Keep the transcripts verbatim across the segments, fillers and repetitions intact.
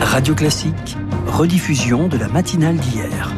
Radio Classique, rediffusion de la matinale d'hier.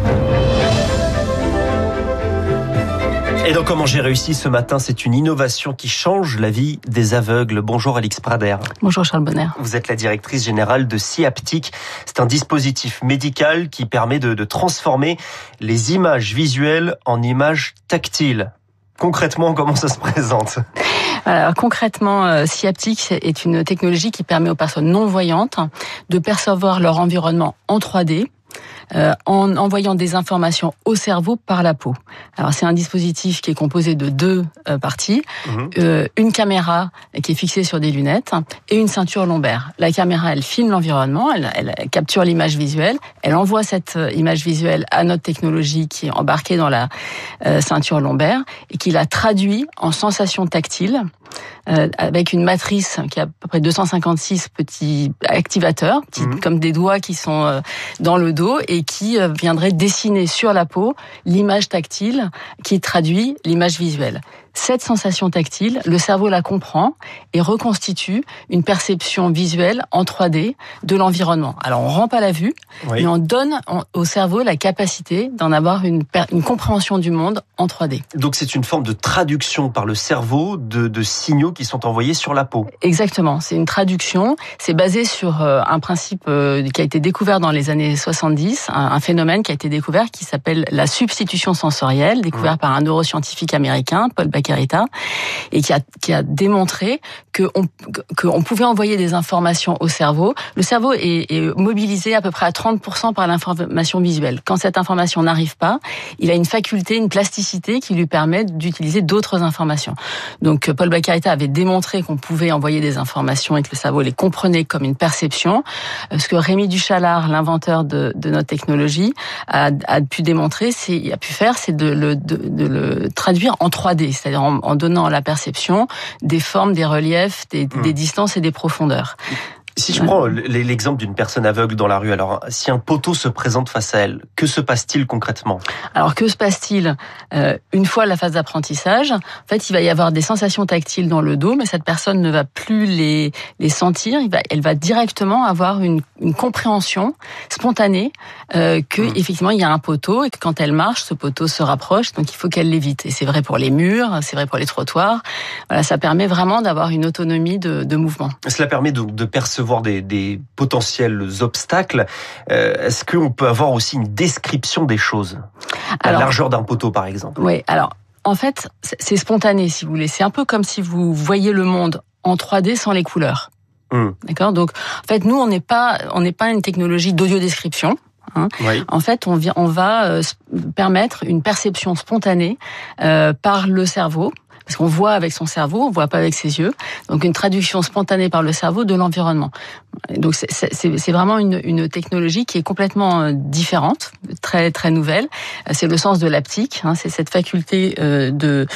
Et donc, comment j'ai réussi ce matin, c'est une innovation qui change la vie des aveugles. Bonjour Alix Prader. Bonjour Charles Bonner. Vous êtes la directrice générale de Siaptic. C'est un dispositif médical qui permet de, de transformer les images visuelles en images tactiles. Concrètement, comment ça se présente ? Alors, concrètement, euh, Siaptic est une technologie qui permet aux personnes non-voyantes de percevoir leur environnement en trois D, Euh, en envoyant des informations au cerveau par la peau. Alors c'est un dispositif qui est composé de deux euh, parties, mmh. euh, une caméra qui est fixée sur des lunettes et une ceinture lombaire. La caméra, elle filme l'environnement, elle, elle capture l'image visuelle, elle envoie cette image visuelle à notre technologie qui est embarquée dans la euh, ceinture lombaire et qui la traduit en sensations tactiles. Euh, avec une matrice qui a à peu près deux cent cinquante-six petits activateurs, petits, mmh. comme des doigts qui sont euh, dans le dos et qui euh, viendraient dessiner sur la peau l'image tactile qui traduit l'image visuelle. Cette sensation tactile, le cerveau la comprend et reconstitue une perception visuelle en trois D de l'environnement. Alors on rend pas la vue, oui. mais on donne au cerveau la capacité d'en avoir une, une compréhension du monde en trois D. Donc c'est une forme de traduction par le cerveau de, de signaux qui sont envoyés sur la peau. Exactement, c'est une traduction. C'est basé sur euh, un principe euh, qui a été découvert dans les années soixante-dix, un, un phénomène qui a été découvert qui s'appelle la substitution sensorielle, découvert mmh. par un neuroscientifique américain, Paul Baccarin, et qui a, qui a démontré qu'on que on pouvait envoyer des informations au cerveau. Le cerveau est, est mobilisé à peu près à trente pour cent par l'information visuelle. Quand cette information n'arrive pas, il a une faculté, une plasticité qui lui permet d'utiliser d'autres informations. Donc Paul Baccarin avait démontré qu'on pouvait envoyer des informations et que le cerveau les comprenait comme une perception. Ce que Rémi Duchalard, l'inventeur de, de notre technologie, a, a pu démontrer, c'est, a pu faire, c'est de le, de, de le traduire en trois D, c'est-à-dire en, en donnant la perception des formes, des reliefs, des, mmh. des distances et des profondeurs. Si je prends l'exemple d'une personne aveugle dans la rue, alors si un poteau se présente face à elle, que se passe-t-il concrètement ? Alors que se passe-t-il ? euh, Une fois la phase d'apprentissage, en fait, il va y avoir des sensations tactiles dans le dos, mais cette personne ne va plus les les sentir. Il va, elle va directement avoir une, une compréhension spontanée euh, que mmh. effectivement il y a un poteau et que quand elle marche, ce poteau se rapproche, donc il faut qu'elle l'évite. Et c'est vrai pour les murs, c'est vrai pour les trottoirs. Voilà, ça permet vraiment d'avoir une autonomie de, de mouvement. Cela permet de, de percevoir Des, des potentiels obstacles. Euh, est-ce qu'on peut avoir aussi une description des choses ? La alors, largeur d'un poteau, par exemple. Oui, alors, en fait, c'est spontané, si vous voulez. C'est un peu comme si vous voyez le monde en trois D sans les couleurs. Mmh. D'accord ? Donc, en fait, nous, on n'est pas, on n'est pas une technologie d'audio-description. Hein. Oui. En fait, on, vient, on va euh, permettre une perception spontanée euh, par le cerveau. Parce qu'on voit avec son cerveau, on voit pas avec ses yeux. Donc une traduction spontanée par le cerveau de l'environnement. Donc c'est, c'est, c'est vraiment une, une technologie qui est complètement différente, très très nouvelle. C'est le sens de l'haptique, hein, c'est cette faculté euh, de,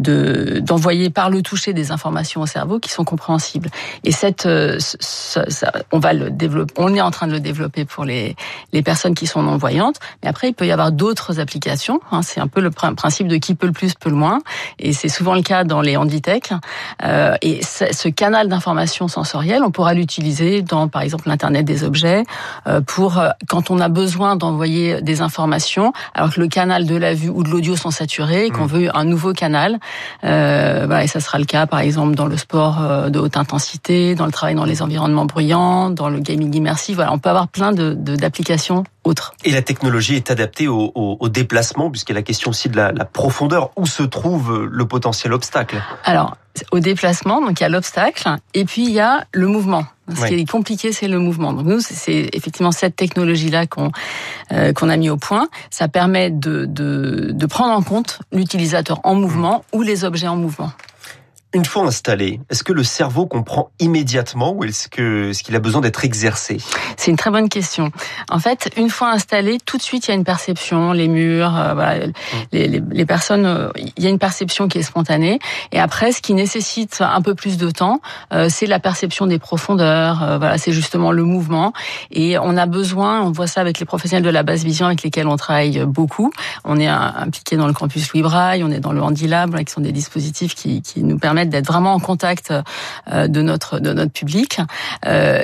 de d'envoyer par le toucher des informations au cerveau qui sont compréhensibles. Et cette, euh, ça, ça, on va le développer, on est en train de le développer pour les les personnes qui sont non voyantes. Mais après, il peut y avoir d'autres applications. Hein, c'est un peu le principe de qui peut le plus peut le moins. Et c'est souvent le cas dans les handitech. Euh, et ce canal d'information sensorielle, on pourra l'utiliser dans, par exemple, l'Internet des objets, euh, pour euh, quand on a besoin d'envoyer des informations, alors que le canal de la vue ou de l'audio sont saturés, et qu'on veut un nouveau canal. Euh, voilà, et ça sera le cas, par exemple, dans le sport euh, de haute intensité, dans le travail dans les environnements bruyants, dans le gaming immersif. Voilà, on peut avoir plein de, de d'applications autres. Et la technologie est adaptée au, au, au déplacement, puisqu'il y a la question aussi de la, la profondeur. Où se trouve le potentiel obstacle ? Alors, au déplacement, donc il y a l'obstacle, et puis il y a le mouvement. Ce oui. qui est compliqué, c'est le mouvement. Donc nous, c'est effectivement cette technologie-là qu'on euh, qu'on a mis au point. Ça permet de de, de prendre en compte l'utilisateur en mouvement mmh. ou les objets en mouvement. Une fois installé, est-ce que le cerveau comprend immédiatement ou est-ce que est-ce qu'il a besoin d'être exercé ? C'est une très bonne question. En fait, une fois installé, tout de suite il y a une perception, les murs, euh, voilà, mmh. les, les, les personnes, euh, il y a une perception qui est spontanée. Et après, ce qui nécessite un peu plus de temps, euh, c'est la perception des profondeurs. Euh, voilà, c'est justement le mouvement. Et on a besoin, on voit ça avec les professionnels de la basse vision avec lesquels on travaille beaucoup. On est impliqué dans le campus Louis Braille, on est dans le Handilab, voilà, qui sont des dispositifs qui, qui nous permettent permettre d'être vraiment en contact euh, de notre de notre public. Euh,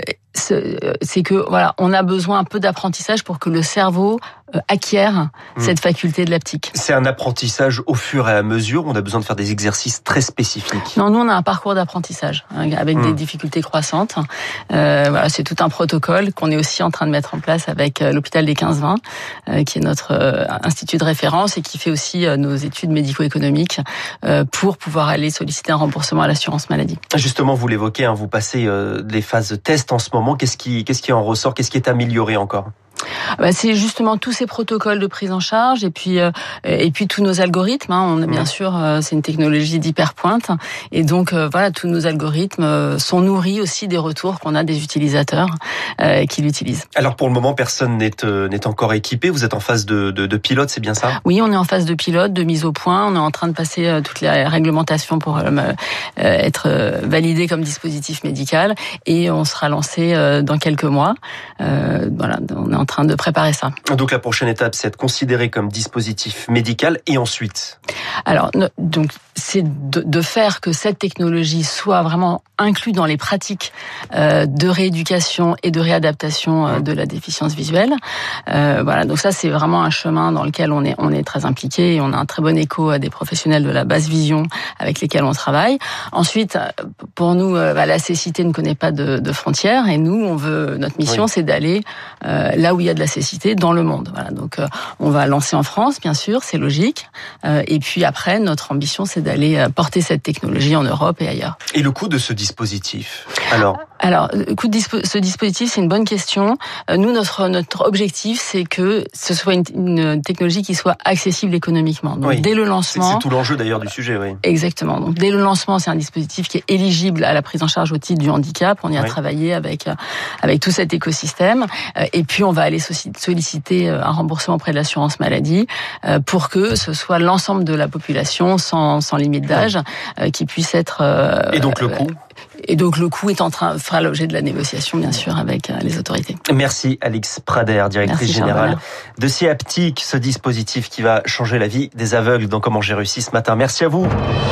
c'est que voilà, on a besoin un peu d'apprentissage pour que le cerveau acquiert mmh. cette faculté de l'haptique. C'est un apprentissage au fur et à mesure, on a besoin de faire des exercices très spécifiques. Non, nous on a un parcours d'apprentissage hein, avec mmh. des difficultés croissantes. Euh, voilà, c'est tout un protocole qu'on est aussi en train de mettre en place avec euh, l'hôpital des quinze vingt, euh, qui est notre euh, institut de référence et qui fait aussi euh, nos études médico-économiques euh, pour pouvoir aller solliciter un remboursement à l'assurance maladie. Justement, vous l'évoquez, hein, vous passez euh, des phases test en ce moment. Qu'est-ce qui, qu'est-ce qui en ressort? Qu'est-ce qui est amélioré encore? Bah, c'est justement tous ces protocoles de prise en charge et puis euh, et puis tous nos algorithmes. Hein. On a bien mmh. sûr, euh, c'est une technologie d'hyper pointe et donc euh, voilà, tous nos algorithmes euh, sont nourris aussi des retours qu'on a des utilisateurs euh, qui l'utilisent. Alors pour le moment, personne n'est euh, n'est encore équipé. Vous êtes en phase de, de, de pilote, c'est bien ça? Oui, on est en phase de pilote, de mise au point. On est en train de passer euh, toutes les réglementations pour euh, euh, être euh, validé comme dispositif médical et on sera lancé euh, dans quelques mois. Euh, voilà, on est en train de préparer ça. Donc la prochaine étape, c'est de considérer comme dispositif médical et ensuite? Alors, donc c'est de, de faire que cette technologie soit vraiment inclue dans les pratiques euh, de rééducation et de réadaptation euh, de la déficience visuelle. Euh, voilà, donc ça c'est vraiment un chemin dans lequel on est on est très impliqué et on a un très bon écho à des professionnels de la basse vision avec lesquels on travaille. Ensuite, pour nous, euh, bah, la cécité ne connaît pas de, de frontières et nous, on veut notre mission, oui. c'est d'aller euh, là où il y a de la cécité dans le monde. Voilà, donc euh, on va lancer en France, bien sûr, c'est logique. Euh, et puis après, notre ambition, c'est d'aller porter cette technologie en Europe et ailleurs. Et le coût de ce dispositif, alors Alors, le coût de dispo- ce dispositif, c'est une bonne question. Euh, nous, notre notre objectif, c'est que ce soit une, une technologie qui soit accessible économiquement. Donc, oui. dès le lancement, c'est, c'est tout l'enjeu d'ailleurs du sujet, oui. Exactement. Donc, dès le lancement, c'est un dispositif qui est éligible à la prise en charge au titre du handicap. On y a oui. travaillé avec avec tout cet écosystème. Et puis, on va aller solliciter un remboursement auprès de l'assurance maladie pour que ce soit l'ensemble de la population sans sans limite d'âge oui. qui puisse être. Et donc le coût. Et donc le coût est en train fera l'objet de la négociation, bien sûr, avec les autorités. Merci Alix Prader, directrice Merci, générale de Siaptic, ce dispositif qui va changer la vie des aveugles dans Comment j'ai réussi ce matin. Merci à vous.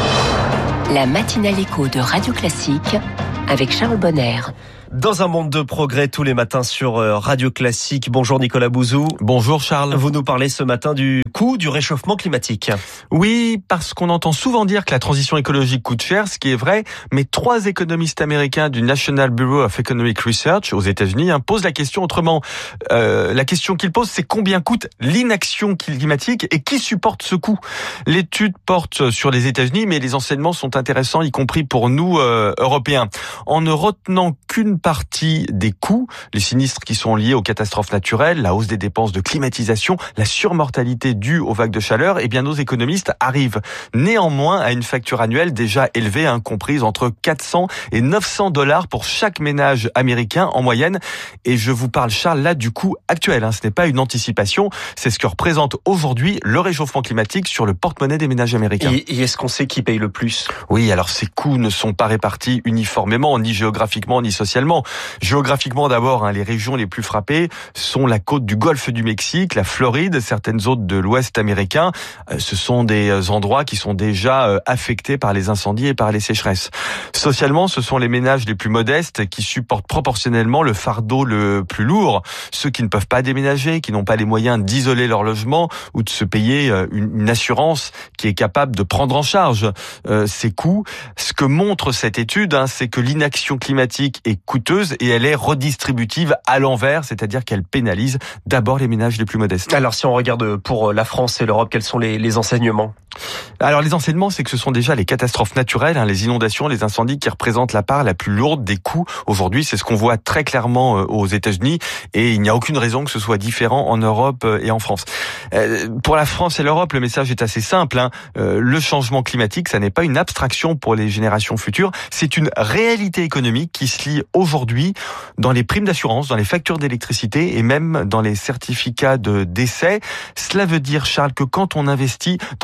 La matinale écho de Radio Classique avec Charles Bonner. Dans un monde de progrès tous les matins sur Radio Classique. Bonjour Nicolas Bouzou. Bonjour Charles. Vous nous parlez ce matin du coût du réchauffement climatique. Oui, parce qu'on entend souvent dire que la transition écologique coûte cher, ce qui est vrai, mais trois économistes américains du National Bureau of Economic Research aux États-Unis hein, posent la question autrement. Euh, la question qu'ils posent, c'est combien coûte l'inaction climatique et qui supporte ce coût? L'étude porte sur les États-Unis, mais les enseignements sont intéressants, y compris pour nous, euh, Européens. En ne retenant qu'une partie des coûts, les sinistres qui sont liés aux catastrophes naturelles, la hausse des dépenses de climatisation, la surmortalité due aux vagues de chaleur, eh bien nos économistes arrivent néanmoins à une facture annuelle déjà élevée, hein, comprise entre quatre cents et neuf cents dollars pour chaque ménage américain en moyenne. Et je vous parle, Charles, là du coût actuel. Hein, ce n'est pas une anticipation, c'est ce que représente aujourd'hui le réchauffement climatique sur le porte-monnaie des ménages américains. Et, et est-ce qu'on sait qui paye le plus? Oui, alors ces coûts ne sont pas répartis uniformément, ni géographiquement, ni socialement. Géographiquement d'abord, hein, les régions les plus frappées sont la côte du golfe du Mexique, la Floride, certaines autres de l'Ouest américain. Euh, ce sont des endroits qui sont déjà euh, affectés par les incendies et par les sécheresses. Socialement, ce sont les ménages les plus modestes qui supportent proportionnellement le fardeau le plus lourd. Ceux qui ne peuvent pas déménager, qui n'ont pas les moyens d'isoler leur logement ou de se payer euh, une, une assurance qui est capable de prendre en charge euh, ces coûts. Ce que montre cette étude, hein, c'est que l'inaction climatique est coûteuse et elle est redistributive à l'envers, c'est-à-dire qu'elle pénalise d'abord les ménages les plus modestes. Alors si on regarde pour la France et l'Europe, quels sont les, les enseignements? Alors les enseignements, c'est que ce sont déjà les catastrophes naturelles, hein, les inondations, les incendies qui représentent la part la plus lourde des coûts. Aujourd'hui, c'est ce qu'on voit très clairement aux États-Unis et il n'y a aucune raison que ce soit différent en Europe et en France. Euh, pour la France et l'Europe, le message est assez simple. Hein. Euh, le changement climatique, ça n'est pas une abstraction pour les générations futures, c'est une réalité économique qui se lie aujourd'hui dans les primes d'assurance, dans les factures d'électricité et même dans les certificats de décès. Cela veut dire, Charles, que quand on investit dans les énergies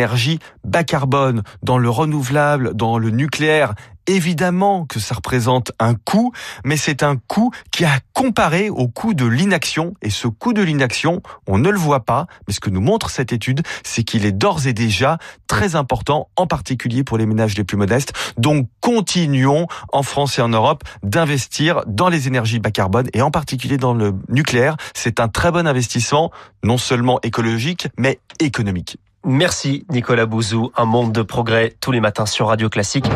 énergies bas carbone, dans le renouvelable, dans le nucléaire. Évidemment que ça représente un coût, mais c'est un coût qui a comparé au coût de l'inaction. Et ce coût de l'inaction, on ne le voit pas, mais ce que nous montre cette étude, c'est qu'il est d'ores et déjà très important, en particulier pour les ménages les plus modestes. Donc continuons, en France et en Europe, d'investir dans les énergies bas carbone, et en particulier dans le nucléaire. C'est un très bon investissement, non seulement écologique, mais économique. Merci Nicolas Bouzou, un monde de progrès tous les matins sur Radio Classique.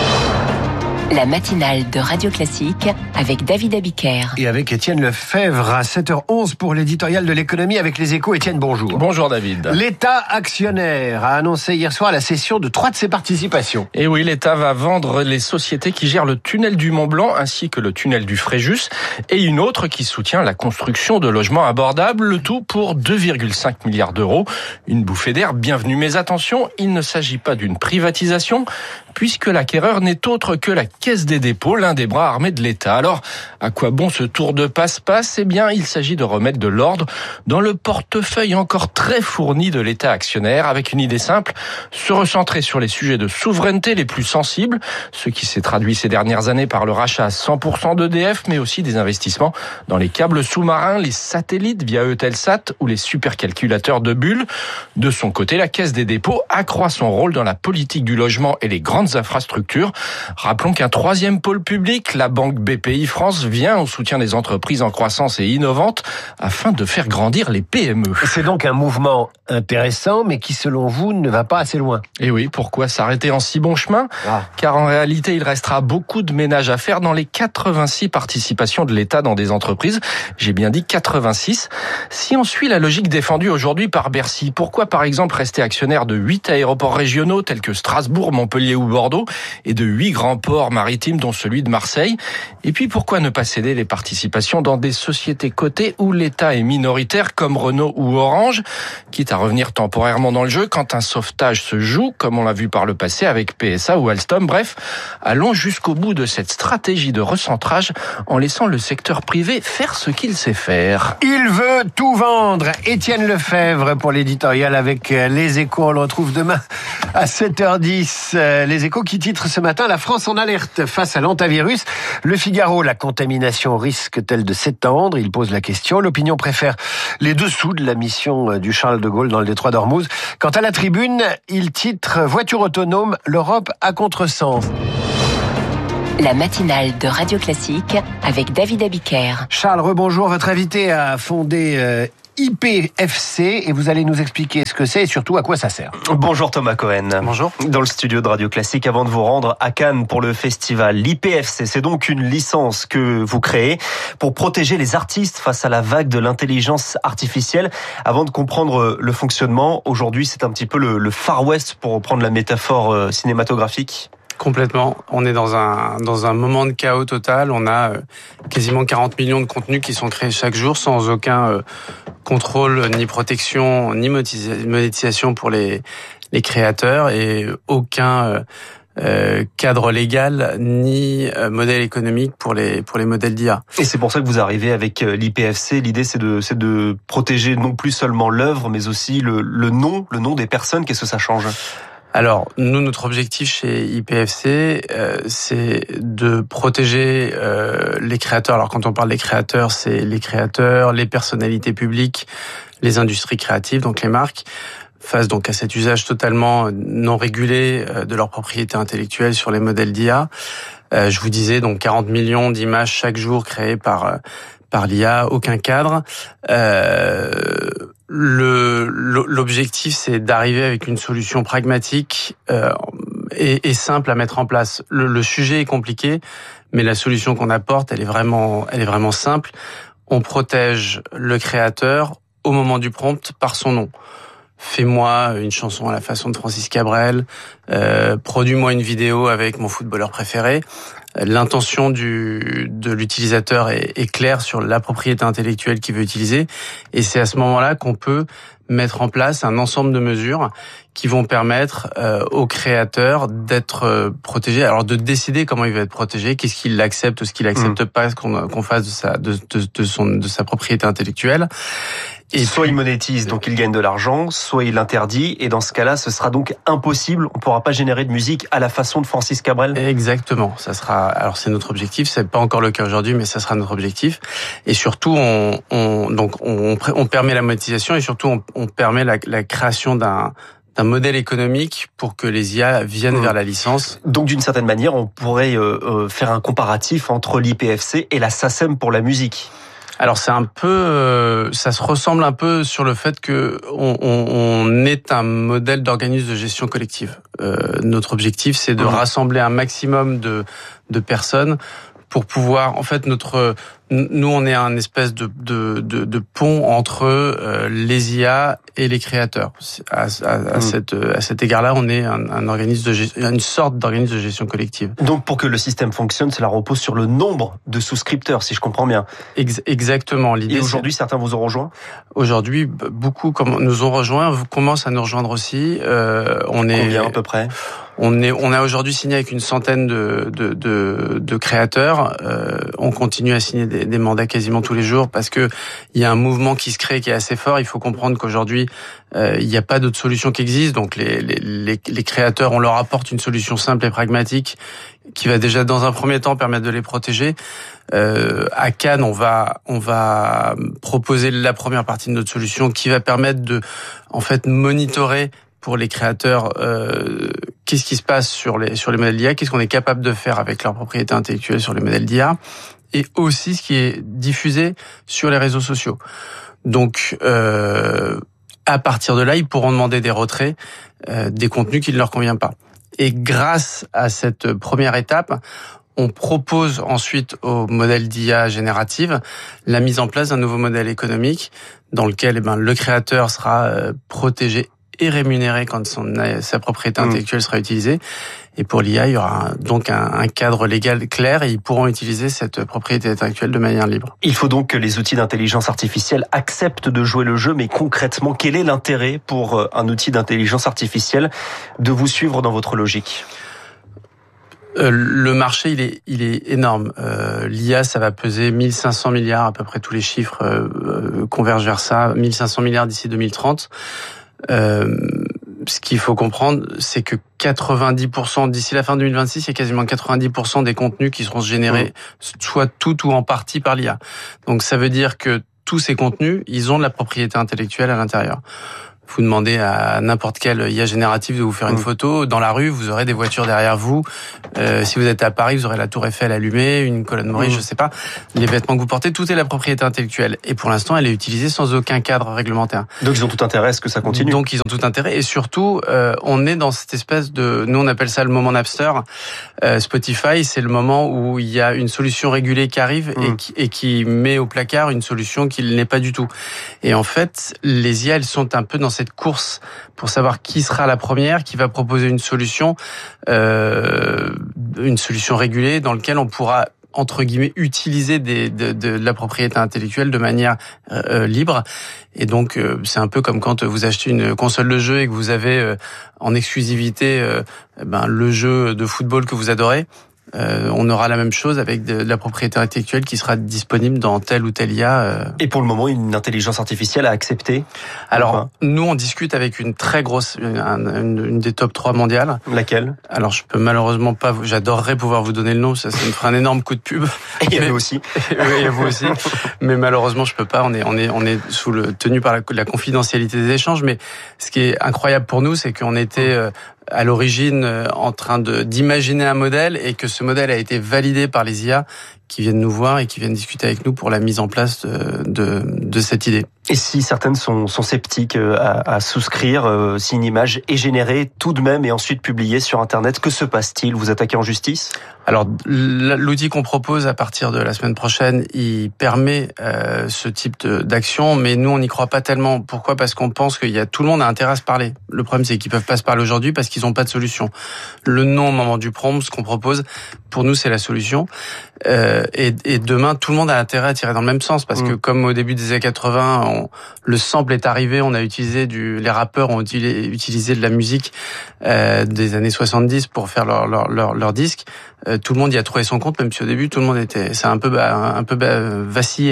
La matinale de Radio Classique avec David Abiker. Et avec Étienne Lefebvre à sept heures onze pour l'éditorial de l'économie avec les Échos. Étienne, bonjour. Bonjour David. L'État actionnaire a annoncé hier soir la cession de trois de ses participations. Et oui, l'État va vendre les sociétés qui gèrent le tunnel du Mont-Blanc ainsi que le tunnel du Fréjus et une autre qui soutient la construction de logements abordables, le tout pour deux virgule cinq milliards d'euros. Une bouffée d'air bienvenue. Mais attention, il ne s'agit pas d'une privatisation puisque l'acquéreur n'est autre que la Caisse des dépôts, l'un des bras armés de l'État. Alors, à quoi bon ce tour de passe-passe ? Eh bien, il s'agit de remettre de l'ordre dans le portefeuille encore très fourni de l'État actionnaire, avec une idée simple, se recentrer sur les sujets de souveraineté les plus sensibles, ce qui s'est traduit ces dernières années par le rachat à cent pour cent d'E D F, mais aussi des investissements dans les câbles sous-marins, les satellites via Eutelsat ou les supercalculateurs de bulles. De son côté, la Caisse des dépôts accroît son rôle dans la politique du logement et les grandes infrastructures. Rappelons qu'un troisième pôle public, la banque B P I France, vient au soutien des entreprises en croissance et innovantes afin de faire grandir les P M E. C'est donc un mouvement intéressant, mais qui, selon vous, ne va pas assez loin. Et oui, pourquoi s'arrêter en si bon chemin ? ah. Car en réalité, il restera beaucoup de ménage à faire dans les quatre-vingt-six participations de l'État dans des entreprises. J'ai bien dit quatre-vingt-six. Si on suit la logique défendue aujourd'hui par Bercy, pourquoi par exemple rester actionnaire de huit aéroports régionaux tels que Strasbourg, Montpellier ou Bordeaux et de huit grands ports maritimes dont celui de Marseille ? Et puis pourquoi ne pas céder les participations dans des sociétés cotées où l'État est minoritaire comme Renault ou Orange, quitte à revenir temporairement dans le jeu quand un sauvetage se joue, comme on l'a vu par le passé avec P S A ou Alstom. Bref, allons jusqu'au bout de cette stratégie de recentrage en laissant le secteur privé faire ce qu'il sait faire. Il veut tout vendre. Étienne Lefebvre pour l'éditorial avec Les Échos. On le retrouve demain à sept heures dix. Les Échos qui titrent ce matin: la France en alerte face à l'hantavirus. Le Figaro: la contamination risque-t-elle de s'étendre ? Il pose la question. L'Opinion préfère les dessous de la mission du Charles de Gaulle dans le détroit d'Ormuz. Quant à la Tribune, il titre: voiture autonome, l'Europe à contresens. La matinale de Radio Classique avec David Abiker. Charles, rebonjour. Votre invité a fondé euh, I P F C et vous allez nous expliquer ce que c'est et surtout à quoi ça sert. Bonjour Thomas Cohen. Bonjour. Dans le studio de Radio Classique, avant de vous rendre à Cannes pour le festival, l'I P F C, c'est donc une licence que vous créez pour protéger les artistes face à la vague de l'intelligence artificielle. Avant de comprendre le fonctionnement, aujourd'hui c'est un petit peu le, le Far West pour reprendre la métaphore cinématographique. Complètement. On est dans un dans un moment de chaos total. On a euh, quasiment quarante millions de contenus qui sont créés chaque jour sans aucun euh, contrôle, ni protection, ni monétisation pour les les créateurs et aucun euh, euh, cadre légal ni euh, modèle économique pour les pour les modèles d'I A. Et c'est pour ça que vous arrivez avec l'I P F C. L'idée c'est de c'est de protéger non plus seulement l'œuvre, mais aussi le le nom, le nom des personnes. Qu'est-ce que ça change ? Alors, nous, notre objectif chez I P F C, euh, c'est de protéger euh, les créateurs. Alors, quand on parle des créateurs, c'est les créateurs, les personnalités publiques, les industries créatives, donc les marques, face donc à cet usage totalement non régulé euh, de leur propriété intellectuelle sur les modèles d'I A. Euh, je vous disais, donc quarante millions d'images chaque jour créées par euh, par l'I A, aucun cadre. Euh, Le, l'objectif, c'est d'arriver avec une solution pragmatique euh, et, et simple à mettre en place. Le, le sujet est compliqué, mais la solution qu'on apporte, elle est vraiment, elle est vraiment simple. On protège le créateur au moment du prompt par son nom. Fais-moi une chanson à la façon de Francis Cabrel, euh, produis-moi une vidéo avec mon footballeur préféré. L'intention du de l'utilisateur est, est claire sur la propriété intellectuelle qu'il veut utiliser, et c'est à ce moment-là qu'on peut mettre en place un ensemble de mesures qui vont permettre euh, aux créateurs d'être euh, protégés, alors de décider comment il va être protégé, qu'est-ce qu'il accepte ou ce qu'il accepte mmh. pas qu'on, qu'on fasse de sa de, de, de son de sa propriété intellectuelle. Et soit puis, il monétise, donc il gagne de l'argent, soit il interdit, et dans ce cas-là, ce sera donc impossible. On ne pourra pas générer de musique à la façon de Francis Cabrel. Exactement. Ça sera. Alors c'est notre objectif. C'est pas encore le cas aujourd'hui, mais ça sera notre objectif. Et surtout, on, on donc on, on permet la monétisation et surtout on, on permet la, la création d'un d'un modèle économique pour que les I A viennent mmh. vers la licence. Donc d'une certaine manière, on pourrait euh, euh, faire un comparatif entre l'I P F C et la SACEM pour la musique. Alors c'est un peu, euh, ça se ressemble un peu sur le fait que on, on, on est un modèle d'organisme de gestion collective. Euh, notre objectif, c'est de mmh. rassembler un maximum de de personnes pour pouvoir, en fait, notre, nous, on est un espèce de de de, de pont entre euh, les I A et les créateurs. À, à, à mmh. cette à cet égard-là, on est un, un organisme de gestion, une sorte d'organisme de gestion collective. Donc, pour que le système fonctionne, cela repose sur le nombre de souscripteurs, si je comprends bien. Ex- exactement. L'idée. Et aujourd'hui, certains vous ont rejoint. Aujourd'hui, beaucoup nous ont rejoints, commencent à nous rejoindre aussi. Euh, on est combien à peu près? On est, on a aujourd'hui signé avec une centaine de de, de, de créateurs. Euh, on continue à signer des, des mandats quasiment tous les jours parce que il y a un mouvement qui se crée qui est assez fort. Il faut comprendre qu'aujourd'hui euh, il n'y a pas d'autre solution qui existe. Donc les, les les les créateurs, on leur apporte une solution simple et pragmatique qui va déjà dans un premier temps permettre de les protéger. Euh, à Cannes, on va on va proposer la première partie de notre solution qui va permettre de en fait monitorer pour les créateurs, euh, qu'est-ce qui se passe sur les sur les modèles d'I A, qu'est-ce qu'on est capable de faire avec leur propriété intellectuelle sur les modèles d'I A, et aussi ce qui est diffusé sur les réseaux sociaux. Donc, euh, à partir de là, ils pourront demander des retraits euh, des contenus qui ne leur conviennent pas. Et grâce à cette première étape, on propose ensuite au modèle d'I A générative la mise en place d'un nouveau modèle économique dans lequel eh ben, le créateur sera euh, protégé et rémunéré quand son, sa propriété intellectuelle sera utilisée. Et pour l'I A, il y aura un, donc un, un cadre légal clair et ils pourront utiliser cette propriété intellectuelle de manière libre. Il faut donc que les outils d'intelligence artificielle acceptent de jouer le jeu, mais concrètement, quel est l'intérêt pour un outil d'intelligence artificielle de vous suivre dans votre logique ? Euh, le marché, il est, il est énorme. Euh, L'I A, ça va peser mille cinq cents milliards, à peu près tous les chiffres euh, convergent vers ça, mille cinq cents milliards d'ici deux mille trente. Euh, ce qu'il faut comprendre, c'est que quatre-vingt-dix pour cent d'ici la fin deux mille vingt-six, il y a quasiment quatre-vingt-dix pour cent des contenus qui seront générés, mmh. soit tout ou en partie par l'I A. Donc ça veut dire que tous ces contenus, ils ont de la propriété intellectuelle à l'intérieur. Vous demandez à n'importe quel I A génératif de vous faire une photo. Dans la rue, vous aurez des voitures derrière vous. Euh, si vous êtes à Paris, vous aurez la Tour Eiffel allumée, une colonne Maurice, mmh. je sais pas. Les vêtements que vous portez, tout est la propriété intellectuelle. Et pour l'instant, elle est utilisée sans aucun cadre réglementaire. Donc ils ont tout intérêt à ce que ça continue. Donc ils ont tout intérêt. Et surtout, euh, on est dans cette espèce de... Nous, on appelle ça le moment Napster. Euh, Spotify, c'est le moment où il y a une solution régulée qui arrive mmh. et, qui, et qui met au placard une solution qui n'est pas du tout. Et en fait, les I A, elles sont un peu dans cette course pour savoir qui sera la première, qui va proposer une solution, euh, une solution régulée dans laquelle on pourra entre guillemets utiliser des, de, de, de la propriété intellectuelle de manière euh, libre. Et donc euh, c'est un peu comme quand vous achetez une console de jeu et que vous avez euh, en exclusivité euh, ben, le jeu de football que vous adorez. Euh, on aura la même chose avec de, de la propriété intellectuelle qui sera disponible dans tel ou tel I A. Euh. Et pour le moment, une intelligence artificielle a accepté ? Alors, enfin. nous, on discute avec une très grosse, une, une, une des top trois mondiales. Laquelle ? Alors, je peux malheureusement pas, vous, j'adorerais pouvoir vous donner le nom, ça, ça me ferait un énorme coup de pub. Et à vous aussi. Oui, à vous aussi. Mais malheureusement, je peux pas. On est, on est, on est sous le tenu par la, la confidentialité des échanges. Mais ce qui est incroyable pour nous, c'est qu'on était euh, à l'origine en train de d'imaginer un modèle et que ce modèle a été validé par les I A qui viennent nous voir et qui viennent discuter avec nous pour la mise en place de, de, de cette idée. Et si certaines sont, sont sceptiques à, à souscrire, euh, si une image est générée tout de même et ensuite publiée sur Internet, que se passe-t-il ? Vous attaquez en justice ? Alors, l'outil qu'on propose à partir de la semaine prochaine, il permet euh, ce type de, d'action, mais nous, on n'y croit pas tellement. Pourquoi ? Parce qu'on pense qu'il y a tout le monde a intérêt à se parler. Le problème, c'est qu'ils peuvent pas se parler aujourd'hui parce qu'ils n'ont pas de solution. Le nom au moment du prompt, ce qu'on propose, pour nous, c'est la solution. Euh, et, et demain, tout le monde a intérêt à tirer dans le même sens parce mmh. que comme au début des années quatre-vingts, on, le sample est arrivé, on a utilisé du, les rappeurs ont utilisé, utilisé de la musique euh, des années soixante-dix pour faire leur leur leur, leur disque. Euh, tout le monde y a trouvé son compte, même si au début tout le monde était, ça a un peu un peu vacillé.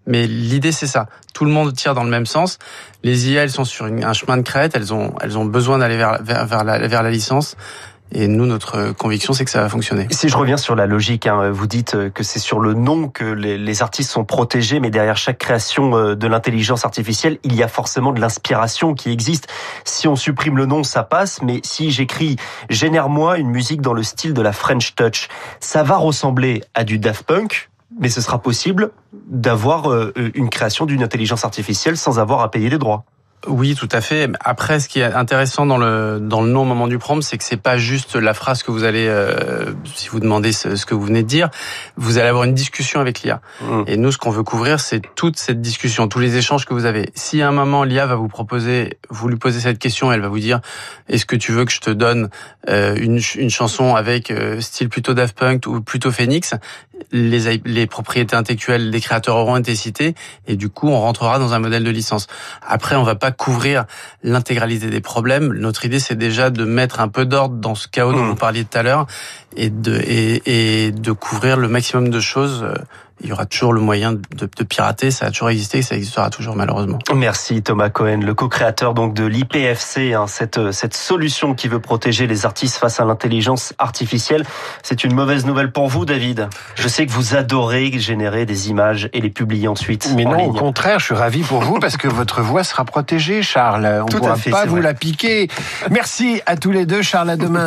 Mais l'idée, c'est ça. Tout le monde tire dans le même sens. Les I A, elles sont sur une, un chemin de crête. Elles ont, elles ont besoin d'aller vers, vers, vers, la, vers la licence. Et nous, notre conviction, c'est que ça va fonctionner. Si je reviens sur la logique, hein, vous dites que c'est sur le nom que les, les artistes sont protégés, mais derrière chaque création de l'intelligence artificielle, il y a forcément de l'inspiration qui existe. Si on supprime le nom, ça passe, mais si j'écris « Génère-moi une musique dans le style de la French Touch », ça va ressembler à du Daft Punk, mais ce sera possible d'avoir une création d'une intelligence artificielle sans avoir à payer des droits. Oui, tout à fait. Après, ce qui est intéressant dans le dans le nom au moment du prompt, c'est que c'est pas juste la phrase que vous allez, euh, si vous demandez ce, ce que vous venez de dire, vous allez avoir une discussion avec l'I A. Mmh. Et nous, ce qu'on veut couvrir, c'est toute cette discussion, tous les échanges que vous avez. Si à un moment l'I A va vous proposer, vous lui posez cette question, elle va vous dire, est-ce que tu veux que je te donne euh, une une chanson avec euh, style plutôt Daft Punk ou plutôt Phoenix? Les, les propriétés intellectuelles des créateurs auront été citées et du coup on rentrera dans un modèle de licence. Après, on va pas couvrir l'intégralité des problèmes. Notre idée, c'est déjà de mettre un peu d'ordre dans ce chaos dont mmh. vous parliez tout à l'heure et de et, et de couvrir le maximum de choses. Il y aura toujours le moyen de, de pirater, ça a toujours existé et ça existera toujours malheureusement. Merci Thomas Cohen, le co-créateur donc de l'I P F C, hein, cette cette solution qui veut protéger les artistes face à l'intelligence artificielle. C'est une mauvaise nouvelle pour vous, David. Je sais que vous adorez générer des images et les publier ensuite. Mais non, ligne. Au contraire, je suis ravi pour vous parce que votre voix sera protégée, Charles. On ne pourra pas vous vrai. la piquer. Merci à tous les deux, Charles, à demain.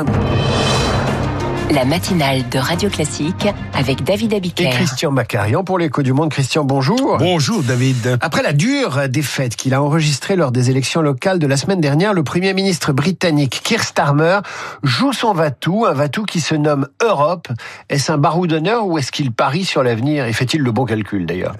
La matinale de Radio Classique avec David Abiker. Et Christian Macarian pour l'Écho du Monde. Christian, bonjour. Bonjour David. Après la dure défaite qu'il a enregistrée lors des élections locales de la semaine dernière, le Premier ministre britannique Keir Starmer joue son va-tout, un va-tout qui se nomme Europe. Est-ce un baroudonneur ou est-ce qu'il parie sur l'avenir et fait-il le bon calcul d'ailleurs?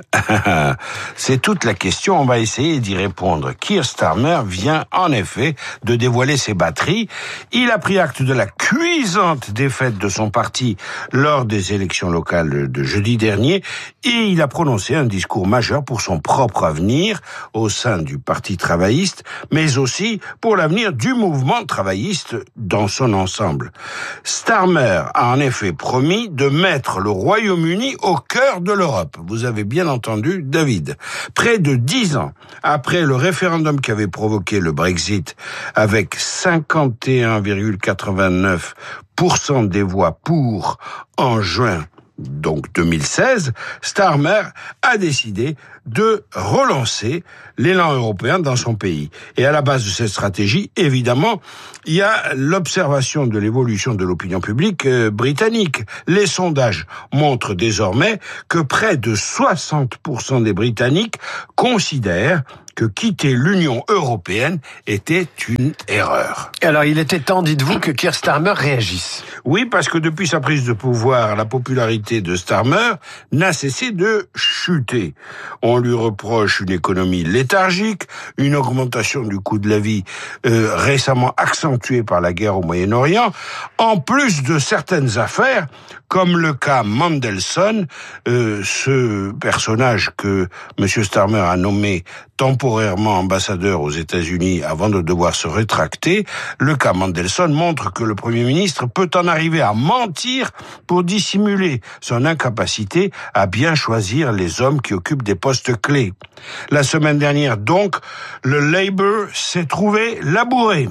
C'est toute la question, on va essayer d'y répondre. Keir Starmer vient en effet de dévoiler ses batteries. Il a pris acte de la cuisante défaite de son parti lors des élections locales de jeudi dernier et il a prononcé un discours majeur pour son propre avenir au sein du Parti travailliste, mais aussi pour l'avenir du mouvement travailliste dans son ensemble. Starmer a en effet promis de mettre le Royaume-Uni au cœur de l'Europe. Vous avez bien entendu, David. Près de dix ans après le référendum qui avait provoqué le Brexit, avec cinquante et un virgule quatre-vingt-neuf pour cent des voix pour en juin donc deux mille seize, Starmer a décidé de relancer l'élan européen dans son pays. Et à la base de cette stratégie, évidemment, il y a l'observation de l'évolution de l'opinion publique euh, britannique. Les sondages montrent désormais que près de soixante pour cent des Britanniques considèrent que quitter l'Union européenne était une erreur. Alors, il était temps, dites-vous, que Keir Starmer réagisse. Oui, parce que depuis sa prise de pouvoir, la popularité de Starmer n'a cessé de chuter. On lui reproche une économie léthargique, une augmentation du coût de la vie euh, récemment accentuée par la guerre au Moyen-Orient, en plus de certaines affaires, comme le cas Mandelson, euh, ce personnage que M. Starmer a nommé temporairement ambassadeur aux États-Unis avant de devoir se rétracter. Le cas Mandelson montre que le Premier ministre peut en arriver à mentir pour dissimuler son incapacité à bien choisir les hommes qui occupent des postes clés. La semaine dernière, donc, le Labour s'est trouvé labouré.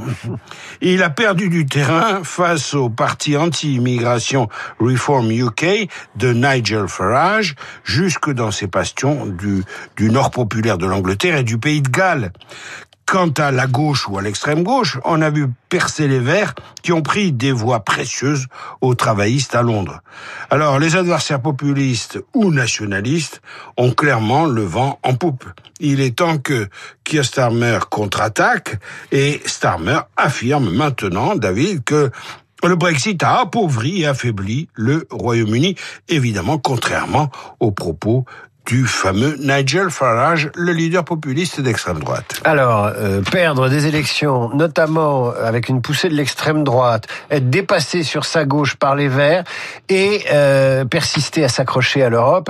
Il a perdu du terrain face au parti anti-immigration Reform U K de Nigel Farage, jusque dans ses bastions du, du nord populaire de l'Angleterre et du pays de Galles. Quant à la gauche ou à l'extrême gauche, on a vu percer les Verts qui ont pris des voix précieuses aux travaillistes à Londres. Alors, les adversaires populistes ou nationalistes ont clairement le vent en poupe. Il est temps que Keir Starmer contre-attaque et Starmer affirme maintenant, David, que le Brexit a appauvri et affaibli le Royaume-Uni, évidemment contrairement aux propos du fameux Nigel Farage, le leader populiste d'extrême droite. Alors, euh, perdre des élections, notamment avec une poussée de l'extrême droite, être dépassé sur sa gauche par les Verts et euh, persister à s'accrocher à l'Europe,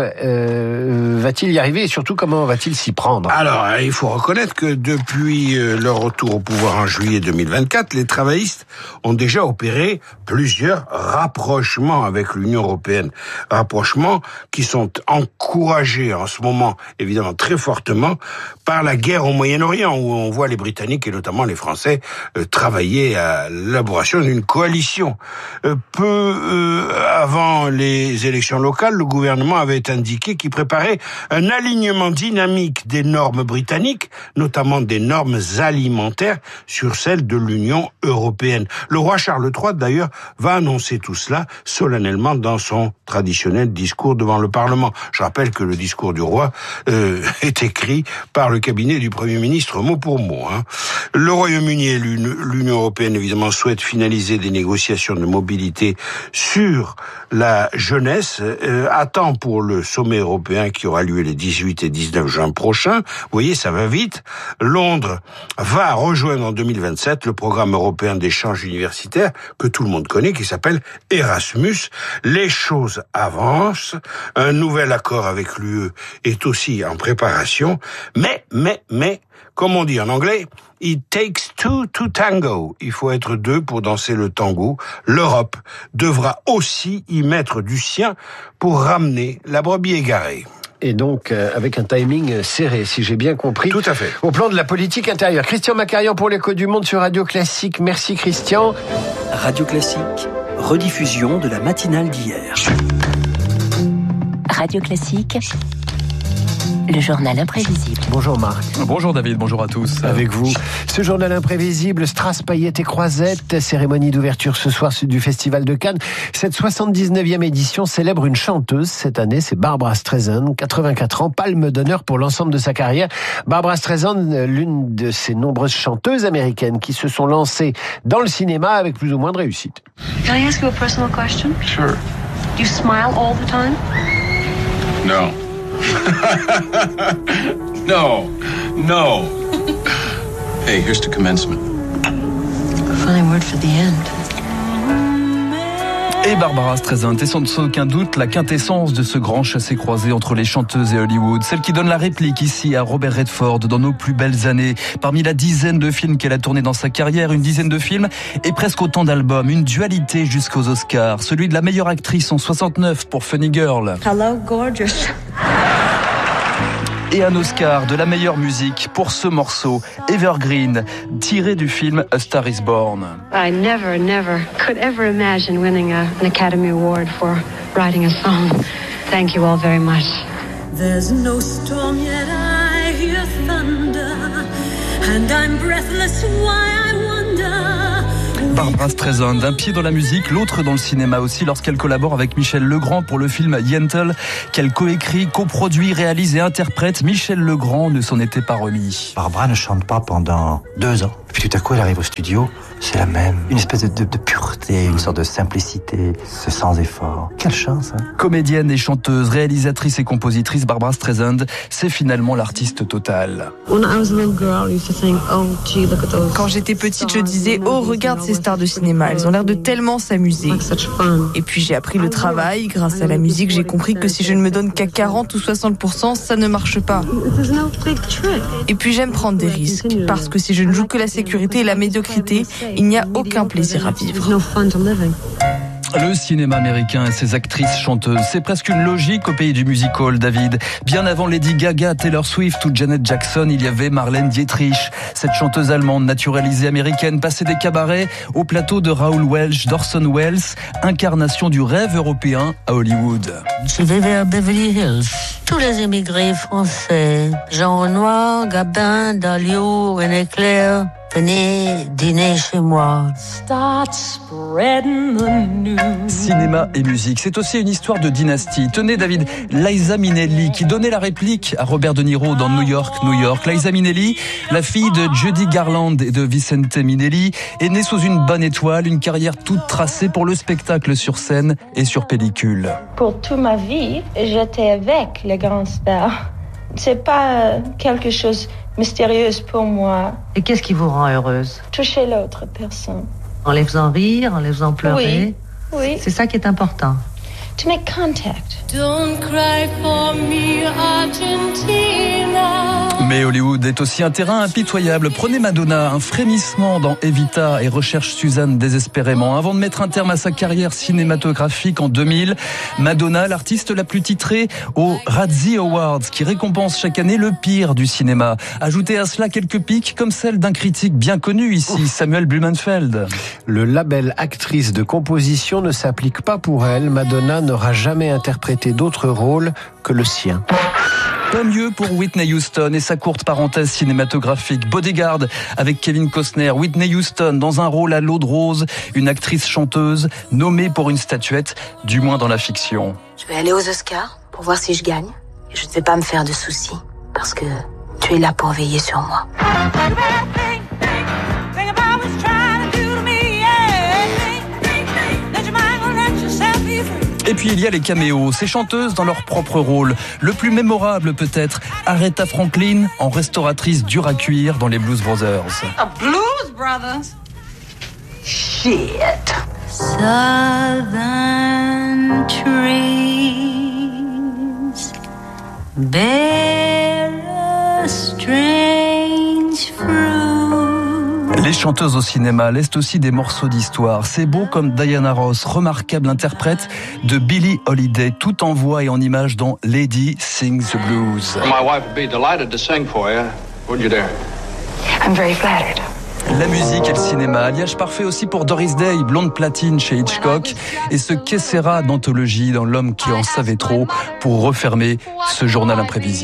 euh, va-t-il y arriver et surtout comment va-t-il s'y prendre? Alors, il faut reconnaître que depuis leur retour au pouvoir en juillet deux mille vingt-quatre, les travaillistes ont déjà opéré plusieurs rapprochements avec l'Union européenne. Rapprochements qui sont encouragés touché en ce moment, évidemment très fortement, par la guerre au Moyen-Orient, où on voit les Britanniques et notamment les Français euh, travailler à l'élaboration d'une coalition. Euh, peu euh, avant les élections locales, le gouvernement avait indiqué qu'il préparait un alignement dynamique des normes britanniques, notamment des normes alimentaires, sur celles de l'Union européenne. Le roi Charles trois, d'ailleurs, va annoncer tout cela solennellement dans son traditionnel discours devant le Parlement. Je rappelle que le discours du roi euh, est écrit par le cabinet du Premier ministre mot pour mot. Hein. Le Royaume-Uni et l'Union européenne, évidemment, souhaitent finaliser des négociations de mobilité sur la jeunesse, euh, à temps pour le sommet européen qui aura lieu les dix-huit et dix-neuf juin prochains. Vous voyez, ça va vite. Londres va rejoindre en deux mille vingt-sept le programme européen d'échange universitaire que tout le monde connaît, qui s'appelle Erasmus. Les choses avancent. Un nouvel accord avec l'U E est aussi en préparation. Mais, mais, mais, comme on dit en anglais, it takes two to tango. Il faut être deux pour danser le tango. L'Europe devra aussi y mettre du sien pour ramener la brebis égarée. Et donc, euh, avec un timing serré, si j'ai bien compris. Tout à fait. Au plan de la politique intérieure. Christian Macarian pour l'Écho du Monde sur Radio Classique. Merci Christian. Radio Classique, rediffusion de la matinale d'hier. Radio Classique, le journal imprévisible. Bonjour Marc. Bonjour David, bonjour à tous. Avec vous, ce journal imprévisible, strass, paillettes et croisettes, cérémonie d'ouverture ce soir du Festival de Cannes. Cette soixante-dix-neuvième édition célèbre une chanteuse. Cette année, c'est Barbra Streisand, quatre-vingt-quatre ans, palme d'honneur pour l'ensemble de sa carrière. Barbra Streisand, l'une de ces nombreuses chanteuses américaines qui se sont lancées dans le cinéma avec plus ou moins de réussite. Can I ask you a personal question? Sure. Do you smile all the time? No. no. No. Hey, here's to commencement. A fine word for the end. Et Barbra Streisand est sans aucun doute la quintessence de ce grand chassé-croisé entre les chanteuses et Hollywood. Celle qui donne la réplique ici à Robert Redford dans Nos plus belles années. Parmi la dizaine de films qu'elle a tourné dans sa carrière, une dizaine de films et presque autant d'albums. Une dualité jusqu'aux Oscars. Celui de la meilleure actrice en soixante-neuf pour Funny Girl. Hello, gorgeous. Et un Oscar de la meilleure musique pour ce morceau, Evergreen, tiré du film A Star is Born. I never, never could ever imagine winning a, an Academy Award for writing a song. Thank you all very much. There's no storm yet I hear thunder, and I'm breathless why I wonder. Barbra Streisand, un pied dans la musique, l'autre dans le cinéma aussi, lorsqu'elle collabore avec Michel Legrand pour le film Yentl, qu'elle coécrit, coproduit, réalise et interprète. Michel Legrand ne s'en était pas remis. Barbra ne chante pas pendant deux ans. Puis tout à coup, elle arrive au studio, c'est la même. Une espèce de, de, de pureté, une sorte de simplicité, ce sans effort. Quelle chance, hein. Comédienne et chanteuse, réalisatrice et compositrice, Barbra Streisand, c'est finalement l'artiste totale. Quand j'étais petite, je disais « Oh, regarde ces stars de cinéma, elles ont l'air de tellement s'amuser. » Et puis j'ai appris le travail. Grâce à la musique, j'ai compris que si je ne me donne qu'à quarante ou soixante pour cent, ça ne marche pas. Et puis j'aime prendre des risques, parce que si je ne joue que la sécurité et la médiocrité, il n'y a aucun plaisir à vivre. Le cinéma américain et ses actrices chanteuses, c'est presque une logique au pays du music-hall, David. Bien avant Lady Gaga, Taylor Swift ou Janet Jackson, il y avait Marlène Dietrich. Cette chanteuse allemande naturalisée américaine passait des cabarets au plateau de Raoul Welch, d'Orson Welles, incarnation du rêve européen à Hollywood. Je vais vers Beverly Hills. Tous les émigrés français, Jean Renoir, Gabin, Dalio, René Clair, venez dîner chez moi. Start spreading the news. Cinéma et musique, c'est aussi une histoire de dynastie. Tenez David, Liza Minnelli qui donnait la réplique à Robert De Niro dans New York, New York. Liza Minnelli, la fille de Judy Garland et de Vicente Minnelli, est née sous une bonne étoile, une carrière toute tracée pour le spectacle sur scène et sur pellicule. Pour toute ma vie, j'étais avec les grandes stars. C'est pas quelque chose de mystérieux pour moi. Et qu'est-ce qui vous rend heureuse? Toucher l'autre personne. En les faisant rire, en les faisant pleurer. Oui, oui. C'est ça qui est important. To make contact. Don't cry for me, Argentina. Mais Hollywood est aussi un terrain impitoyable. Prenez Madonna, un frémissement dans Evita et recherche Suzanne désespérément. Avant de mettre un terme à sa carrière cinématographique en deux mille, Madonna, l'artiste la plus titrée aux Razzie Awards, qui récompense chaque année le pire du cinéma. Ajoutez à cela quelques piques comme celle d'un critique bien connu ici, Samuel Blumenfeld. Le label actrice de composition ne s'applique pas pour elle. Madonna n'aura jamais interprété d'autre rôle que le sien. Pas mieux pour Whitney Houston et sa courte parenthèse cinématographique. Bodyguard avec Kevin Costner. Whitney Houston dans un rôle à l'eau de rose, une actrice chanteuse nommée pour une statuette, du moins dans la fiction. Je vais aller aux Oscars pour voir si je gagne. Et je ne vais pas me faire de soucis parce que tu es là pour veiller sur moi. Et puis il y a les caméos, ces chanteuses dans leur propre rôle. Le plus mémorable peut-être, Aretha Franklin en restauratrice dure à cuire dans les Blues Brothers. A Blues Brothers? Shit. Southern trees bear a strange fruit. Les chanteuses au cinéma laissent aussi des morceaux d'histoire. C'est beau comme Diana Ross, remarquable interprète de Billie Holiday, tout en voix et en images dans Lady Sings the Blues. My wife would be delighted to sing for you. Would you dare? I'm very flattered. La musique et le cinéma, alliage parfait aussi pour Doris Day, blonde platine chez Hitchcock, et ce qu'essaiera d'anthologie dans L'homme qui en savait trop pour refermer ce journal imprévisible.